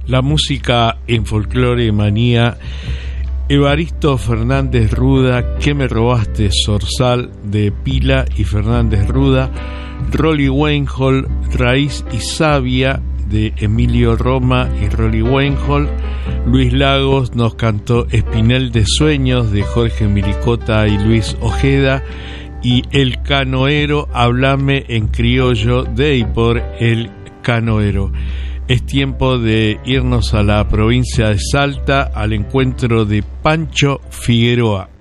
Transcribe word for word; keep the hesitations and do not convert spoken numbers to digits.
La música en Folclore Manía. Evaristo Fernández Ruda, ¿Qué me robaste? Zorzal, de Pila y Fernández Ruda. Rolly Weinhold, Raíz y Savia, de Emilio Roma y Rolly Weinhold. Luis Lagos nos cantó Espinel de Sueños, de Jorge Miricota y Luis Ojeda. Y El Canoero, Háblame en criollo, de y por El Canoero. Es tiempo de irnos a la provincia de Salta al encuentro de Pancho Figueroa.